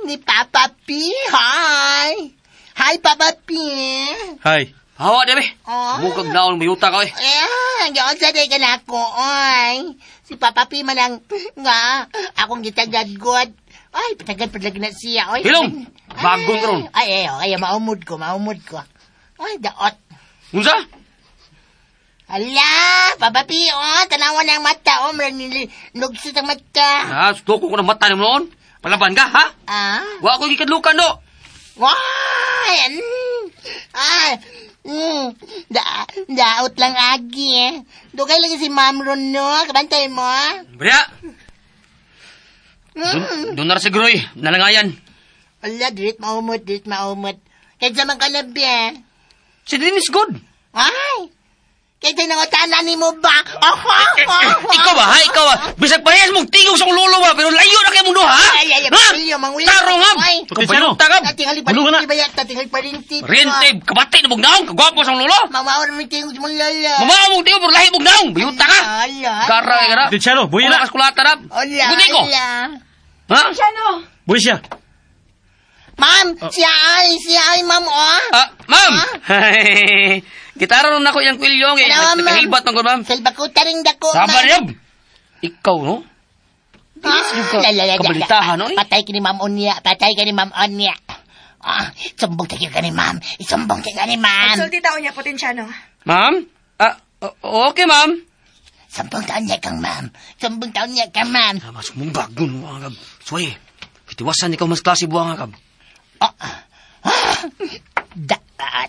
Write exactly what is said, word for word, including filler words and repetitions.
ni Papa P. Hi! Hi, Papa P. Hi. Hawa, Debe. Oh. Bukag naon, mayuta ka, eh. Eh, hanggang sa day ka na ako, oy. Si Papa P malang, nga, akong gitagad-god. Ay, patagad-patag na siya, oy. Hilong! Bagong ron. Ay, ay, ay, maumod ko, maumod ko. Ay, daot. Unsa? Hala, Papa P, oh, tanawan ng mata, oh, marang nilugsot ang mata. Ha, stoko ko ng mata ni noon. Palaban ka, ha? Ah? Wa ko gikadlukan, do. Why? Mm. Ah, mm. Da, daot lang agi, eh. Dugay lagi si Ma'am Ron, no? Kabantay mo, ah. Bria! Mm. Doon na ra siguro, eh. Nalangayan. Ala, dirit maumot, dirit maumot. Kahit sa mga kalabi, eh. Si Dennis good. Ay! Kahit sa nangutanan ni mo ba? Aha! Eh, eh, ikaw ba, ha? Ikaw ba? Bisag parehas mong tingog sa kong lolo ba? Pero layo na kayo mong duha, ha? Ay, ay, ay, Ha? ay, mangulit. Taro nga! Ay. Kabayang takab! Tatingali pa Bulungan rin, ba yan? Tatingali pa rin, tito. Rentib! Kabati na mong naong! Kagwapo sa kong lolo! Mamawa naman tingog mo lala. Mamaw mong tingog, pero lahi mong naong! Bayuta ka! Ala, Kara, kara! Tichano, buhay Wala na. kas kulata na! ala, Gundi ko! ala. Ha? Buhay siya. Ma'am, siya ay, siya ay, ma'am, oh. Ah, ma'am! Gitara ron ako yung kwilyong, eh. Ano, ma'am? Nakahibat ng ko, ma'am. Salbakuta rin dako, Sabar ma'am. yun! Ikaw, no? Ah, ka- la, la, la, la, kabalitahan, la. no, eh? Patay ka ni Ma'am Onya, patay ka ni Ma'am Onya. Ah, sumbong tayo ka ni Ma'am. Isumbong tayo ka ni Ma'am. Sulti taon niya, Potensyano. Ma'am? Ah, o- okay, ma'am. Sumbong taon niya kang Ma'am. Sumbong taon niya kang Ma'am. Ah, mas mong bago, no, mga kab. Suway, itiwasan ikaw mas klase buwang, kab. Oh. Ah, daat.